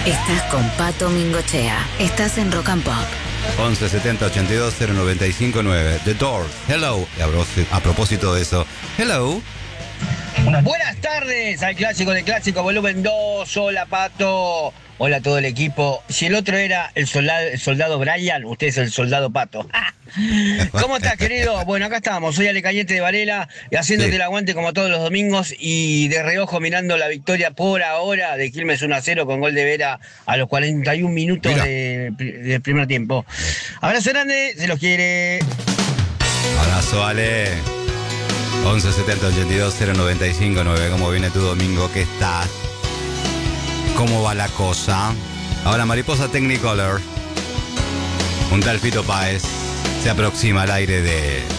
Estás con Pato Mingochea. Estás en Rock and Pop. 11 70 82 095 9. The Doors. Hello. A propósito de eso. Hello. Buenas tardes al clásico de Clásico Volumen 2. Hola, Pato. Hola a todo el equipo. Si el otro era el soldado Brian, usted es el soldado Pato. ¿Cómo estás, querido? Bueno, acá estamos. Soy Ale Cañete de Varela, haciéndote el aguante como todos los domingos y de reojo mirando la victoria por ahora de Quilmes 1-0 con gol de Vera a los 41 minutos del primer tiempo. Abrazo grande, se los quiere. Abrazo, Ale. 11 70 82 095 9. ¿Cómo viene tu domingo? ¿Qué estás? ¿Cómo va la cosa? Ahora Mariposa Technicolor. Un tal Fito Páez se aproxima al aire de